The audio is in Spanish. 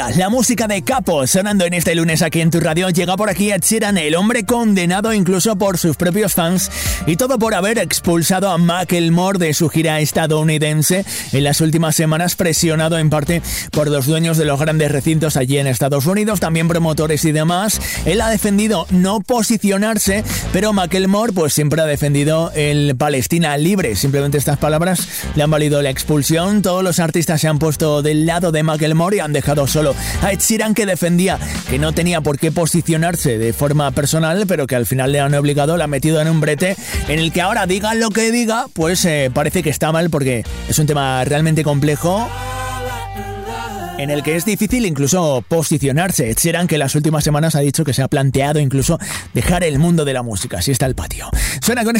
La música de Capo sonando en este lunes aquí en tu radio. Llega por aquí Ed Sheeran, el hombre condenado incluso por sus propios fans, y todo por haber expulsado a Macklemore de su gira estadounidense en las últimas semanas, presionado en parte por los dueños de los grandes recintos allí en Estados Unidos, también promotores y demás. Él ha defendido no posicionarse, pero Macklemore pues siempre ha defendido el Palestina libre. Simplemente estas palabras le han valido la expulsión. Todos los artistas se han puesto del lado de Macklemore y han dejado solo a Ed Sheeran, que defendía que no tenía por qué posicionarse de forma personal, pero que al final le han obligado, le han metido en un brete en el que ahora diga lo que diga, pues parece que está mal, porque es un tema realmente complejo en el que es difícil incluso posicionarse. Ed Sheeran, que en las últimas semanas ha dicho que se ha planteado incluso dejar el mundo de la música. Así está el patio. Suena con